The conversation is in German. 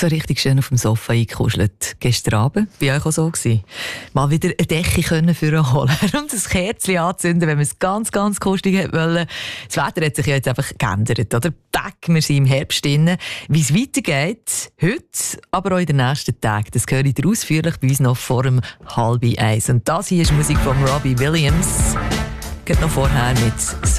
so richtig schön auf dem Sofa eingekuschelt. Gestern Abend war auch so. Mal wieder eine Decke holen und ein Kerzchen anzünden, wenn man es ganz, ganz kuschelig wollte. Das Wetter hat sich ja jetzt einfach geändert, oder? Wir sind im Herbst drin. Wie es weitergeht, heute, aber auch in den nächsten Tagen, das höre ich dir ausführlich bei uns noch vor dem 12:30. Und das hier ist Musik von Robbie Williams. Geht noch vorher mit